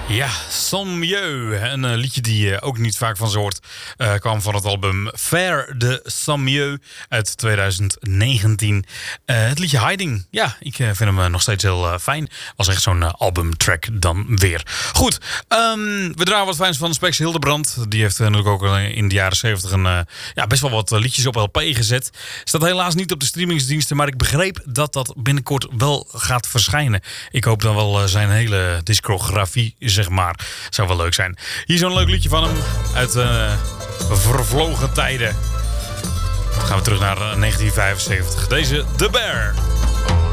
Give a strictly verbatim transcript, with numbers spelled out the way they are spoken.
Ja, Sans Mieux. Een uh, liedje die je uh, ook niet vaak van zo hoort. Uh, kwam van het album Faire de Sans Mieux uit twintig negentien. Uh, het liedje Hiding. Ja, ik uh, vind hem uh, nog steeds heel uh, fijn. Was echt zo'n uh, albumtrack dan weer. Goed, um, we draaien wat fijns van Spex Hildebrand. Die heeft uh, natuurlijk ook in de jaren zeventig een, uh, ja, best wel wat uh, liedjes op L P gezet. Staat helaas niet op de streamingsdiensten, maar ik begreep dat dat binnenkort wel gaat verschijnen. Ik hoop dan wel uh, zijn hele discografie, zeg maar. Zou wel leuk zijn. Hier zo'n leuk liedje van hem uit uh, vervlogen tijden. Dan gaan we terug naar uh, negentien vijfenzeventig. Deze The Bear.